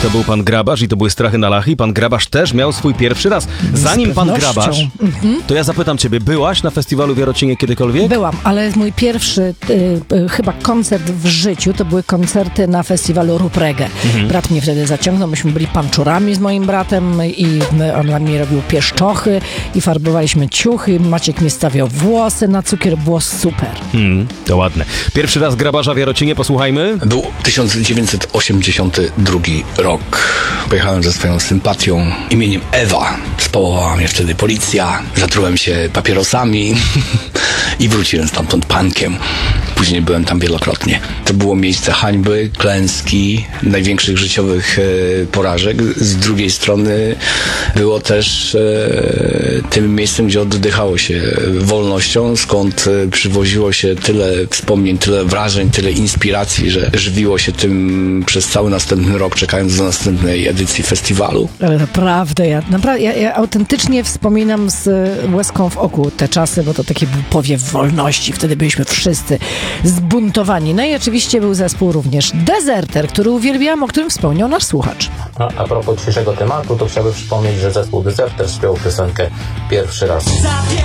to był pan Grabarz i to były Strachy na Lachy. Pan Grabarz też miał swój pierwszy raz. Zanim pan Grabarz, to ja zapytam ciebie, byłaś na festiwalu w Jarocinie kiedykolwiek? Byłam, ale mój pierwszy chyba koncert w życiu to były koncerty na festiwalu Rób Reggae. Brat mnie wtedy zaciągnął, myśmy byli panczurami z moim bratem i on na mnie robił pieszczochy i farbowaliśmy ciuchy. Maciek mi stawiał włosy na cukier, było super. To ładne. Pierwszy raz Grabarza w Jarocinie, posłuchajmy. Był 1982 rok. Pojechałem ze swoją sympatią imieniem Ewa. Spałowała mnie wtedy policja, zatrułem się papierosami i wróciłem stamtąd punkiem. Później byłem tam wielokrotnie. To było miejsce hańby, klęski, największych życiowych porażek. Z drugiej strony było też tym miejscem, gdzie oddychało się wolnością, skąd przywoziło się tyle wspomnień, tyle wrażeń, tyle inspiracji, że żywiło się tym przez cały następny rok, czekając do następnej edycji festiwalu. Ale naprawdę, ja autentycznie wspominam z łezką w oku te czasy, bo to taki był powiew wolności. Wtedy byliśmy wszyscy zbuntowani. No i oczywiście był zespół również Dezerter, który uwielbiam, o którym wspomniał nasz słuchacz. A propos dzisiejszego tematu, to chciałbym przypomnieć, że zespół Dezerter śpiewał piosenkę pierwszy raz.